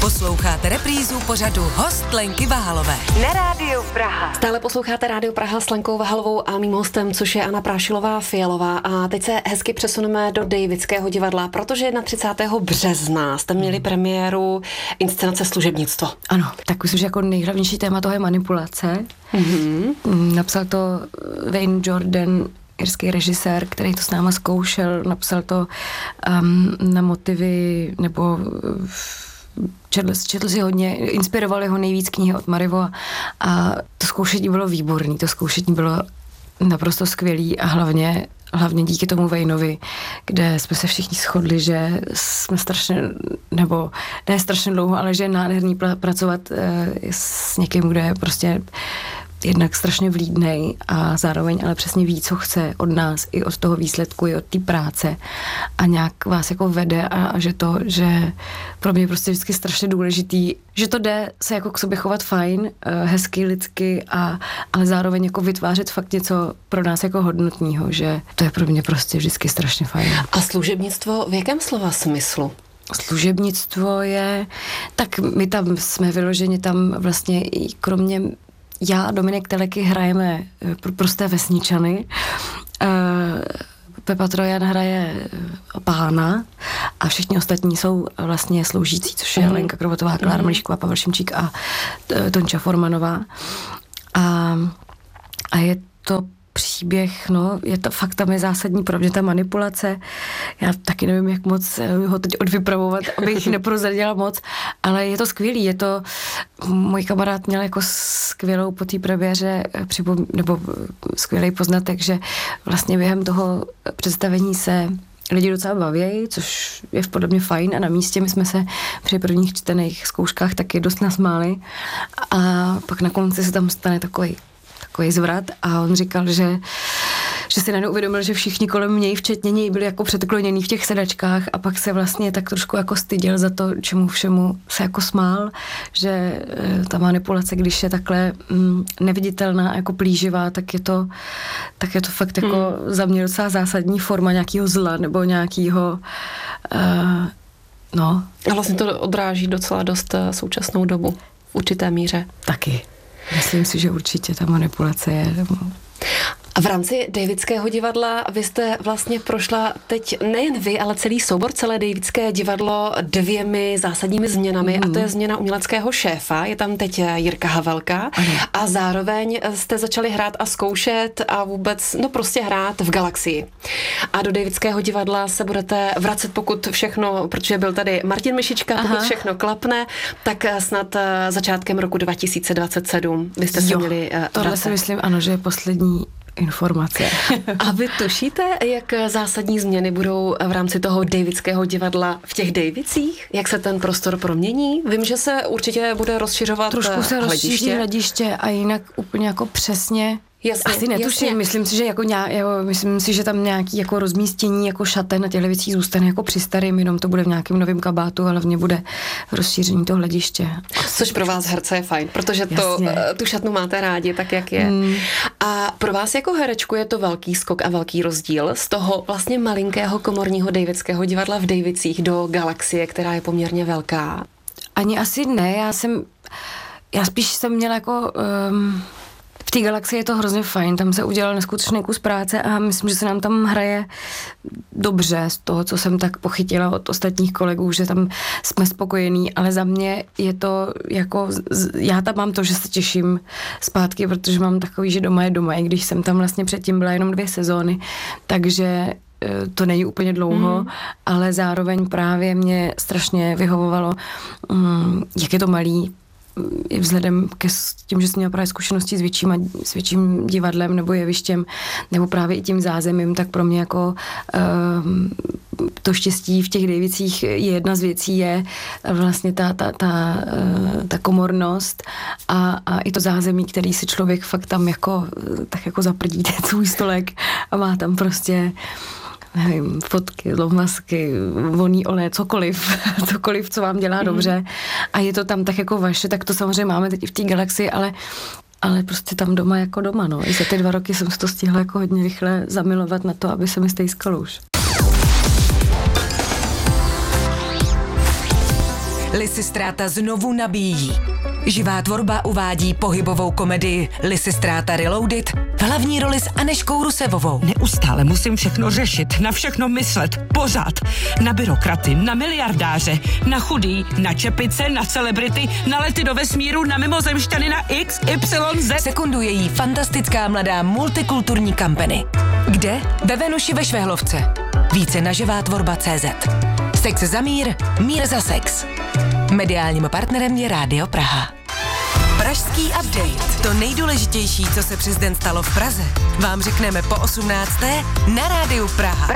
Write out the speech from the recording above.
Posloucháte reprízu pořadu Host Lenky Vahalové na Rádiu Praha. Stále posloucháte Rádio Praha s Lenkou Vahalovou a mým hostem, což je Anna Prášilová-Fialová. A teď se hezky přesuneme do Davidského divadla, protože 31. března jste měli premiéru inscenace Služebnictvo. Ano, tak myslím, že jako nejhlavnější téma toho je manipulace. Napsal to Wayne Jordan, irský režisér, který to s náma zkoušel, napsal to na motivy, nebo četl si hodně, inspirovali ho nejvíc knihy od Marivo a to zkoušení bylo výborný, to zkoušení bylo naprosto skvělý a hlavně díky tomu Wayneovi, kde jsme se všichni shodli, že jsme strašně, nebo ne strašně dlouho, ale že je nádherný pracovat s někým, kde je prostě jednak strašně vlídnej a zároveň ale přesně ví, co chce od nás, i od toho výsledku, i od té práce a nějak vás jako vede a že pro mě je prostě vždycky strašně důležitý, že to jde se jako k sobě chovat fajn, hezky, lidsky, ale zároveň jako vytvářet fakt něco pro nás jako hodnotného, že to je pro mě prostě vždycky strašně fajn. A služebnictvo v jakém slova smyslu? Služebnictvo je, tak my tam jsme vyloženi tam vlastně i kromě já a Dominik Teleky hrajeme prosté vesničany. Pepa Trojan hraje pána a všichni ostatní jsou vlastně sloužící, což je Lenka Krobotová, Klára Mlíšková, Pavel Šimčík a Tonča Formanová. A je to příběh, no, je to fakt, tam je zásadní pro mě ta manipulace. Já taky nevím, jak moc ho teď odvypravovat, abych neprozradila moc, ale je to skvělý, je to, můj kamarád měl jako skvělou po té premiéře, nebo skvělý poznatek, že vlastně během toho představení se lidi docela bavějí, což je podle mě fajn a na místě my jsme se při prvních čtených zkouškách taky dost nasmáli a pak na konci se tam stane takový zvrat a on říkal, že si najednou uvědomil, že všichni kolem něj, včetně něj, byli jako předkloněný v těch sedačkách a pak se vlastně tak trošku jako styděl za to, čemu všemu se jako smál, že ta manipulace, když je takhle neviditelná a jako plíživá, tak je to fakt jako za mě docela zásadní forma nějakého zla nebo nějakého no. A vlastně to odráží docela dost současnou dobu v určité míře. Taky. Myslím si, že určitě ta manipulace je. A v rámci Davidského divadla vy jste vlastně prošla teď nejen vy, ale celý soubor, celé Davidské divadlo 2 zásadními změnami a to je změna uměleckého šéfa, je tam teď Jirka Havelka a zároveň jste začali hrát a zkoušet a vůbec, no prostě hrát v Galaxii. A do Davidského divadla se budete vracet, pokud všechno, protože byl tady Martin Myšička, pokud všechno klapne, tak snad začátkem roku 2027 byste se měli vracet. Tohle si myslím, ano, že je poslední informace. A vy tušíte, jak zásadní změny budou v rámci toho Davidského divadla v těch Davidcích? Jak se ten prostor promění? Vím, že se určitě bude rozšiřovat trošku se rozšíří hlediště a jinak úplně jako přesně. Jasně, asi netuším, jasně. Myslím si, že tam nějaký jako rozmístění jako šaten na těchto věcí zůstane jako při starým, jenom to bude v nějakém novém kabátu, ale hlavně bude rozšíření toho hlediště. Což pro vás herce je fajn, protože tu šatnu máte rádi, tak jak je. A pro vás jako herečku je to velký skok a velký rozdíl z toho vlastně malinkého komorního Davidského divadla v Davidcích do Galaxie, která je poměrně velká. Ani asi ne, já spíš jsem měla jako v té Galaxii je to hrozně fajn, tam se udělal neskutečný kus práce a myslím, že se nám tam hraje dobře z toho, co jsem tak pochytila od ostatních kolegů, že tam jsme spokojení, ale za mě je to jako, já tam mám to, že se těším zpátky, protože mám takový, že doma je doma, i když jsem tam vlastně předtím byla jenom 2 sezóny, takže to není úplně dlouho, ale zároveň právě mě strašně vyhovovalo, jak je to malý, vzhledem ke tím, že jsem měla právě zkušenosti s větším divadlem nebo jevištěm, nebo právě i tím zázemím, tak pro mě jako to štěstí v těch Davidcích jedna z věcí je vlastně ta komornost a i to zázemí, který si člověk fakt tam jako tak jako zaprdí ten svůj stolek a má tam prostě nevím, fotky, lomvasky, voný olej, cokoliv, co vám dělá dobře. A je to tam tak jako vaše, tak to samozřejmě máme teď i v té Galaxii, ale prostě tam doma jako doma, no. I za ty 2 roky jsem si to stihla jako hodně rychle zamilovat na to, aby se mi stejskalo už. Lisistráta znovu nabíjí. Živá tvorba uvádí pohybovou komedii Lisistráta Reloaded v hlavní roli s Anežkou Rusevovou. Neustále musím všechno řešit, na všechno myslet, pořád. Na byrokraty, na miliardáře, na chudý, na čepice, na celebrity, na lety do vesmíru, na mimozemšťany, na XYZ. Sekunduje jí fantastická mladá multikulturní kampany. Kde? Ve Venuši ve Švehlovce. Více na živátvorba.cz. Sex za mír, mír za sex. Mediálním partnerem je Rádio Praha. Pražský update. To nejdůležitější, co se přes den stalo v Praze, vám řekneme po 18. na Rádiu Praha.